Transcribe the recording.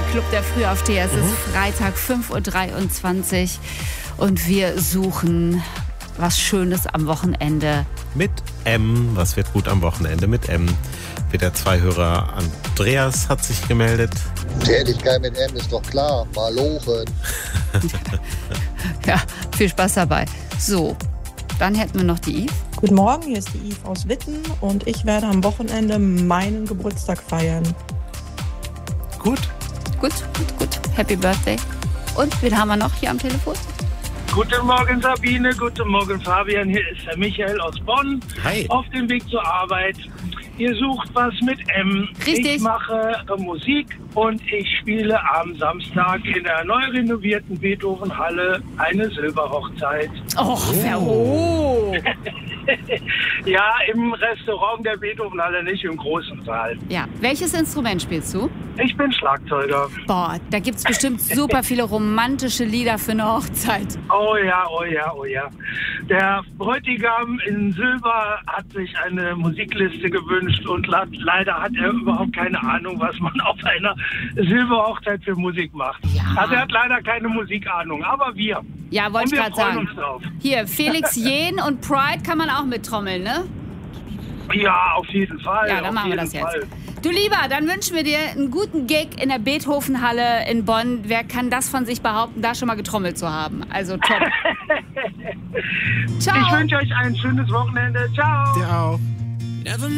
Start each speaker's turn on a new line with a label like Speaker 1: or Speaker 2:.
Speaker 1: Club der Frühaufsteher. Es ist Freitag, 5:23 Uhr und wir suchen was Schönes am Wochenende.
Speaker 2: Mit M. Was wird gut am Wochenende mit M? Wieder 2 Hörer. Andreas hat sich gemeldet.
Speaker 3: Tätigkeit mit M ist doch klar. Malochen.
Speaker 1: Ja, viel Spaß dabei. So, dann hätten wir noch die Yves.
Speaker 4: Guten Morgen, hier ist die Yves aus Witten und ich werde am Wochenende meinen Geburtstag feiern.
Speaker 2: Gut.
Speaker 1: Gut. Happy Birthday. Und wen haben wir noch hier am Telefon?
Speaker 5: Guten Morgen Sabine, guten Morgen Fabian, hier ist der Michael aus Bonn.
Speaker 2: Hi.
Speaker 5: Auf dem Weg zur Arbeit. Ihr sucht was mit M.
Speaker 1: Richtig.
Speaker 5: Ich mache Musik und ich spiele am Samstag in der neu renovierten Beethoven-Halle eine Silberhochzeit.
Speaker 1: Oh.
Speaker 5: Ja, im Restaurant der Beethoven-Halle, nicht im großen Saal.
Speaker 1: Ja, welches Instrument spielst du?
Speaker 5: Ich bin Schlagzeuger.
Speaker 1: Boah, da gibt's bestimmt super viele romantische Lieder für eine Hochzeit.
Speaker 5: Oh ja. Der Bräutigam in Silber hat sich eine Musikliste gewünscht und leider hat er überhaupt keine Ahnung, was man auf einer Silberhochzeit für Musik macht.
Speaker 1: Ja.
Speaker 5: Also er hat leider keine Musikahnung, aber wir.
Speaker 1: Ja, wollte
Speaker 5: Und
Speaker 1: ich
Speaker 5: wir
Speaker 1: gerade
Speaker 5: freuen
Speaker 1: sagen.
Speaker 5: uns drauf.
Speaker 1: Hier, Felix Jähn und Pride kann man auch mittrommeln, ne?
Speaker 5: Ja, auf jeden Fall.
Speaker 1: Ja, dann
Speaker 5: auf
Speaker 1: machen wir
Speaker 5: jeden
Speaker 1: das jetzt.
Speaker 5: Fall.
Speaker 1: Du Lieber, dann wünschen wir dir einen guten Gig in der Beethoven-Halle in Bonn. Wer kann das von sich behaupten, da schon mal getrommelt zu haben? Also top. Ciao.
Speaker 5: Ich wünsche euch ein schönes Wochenende. Ciao.
Speaker 2: Dir auch.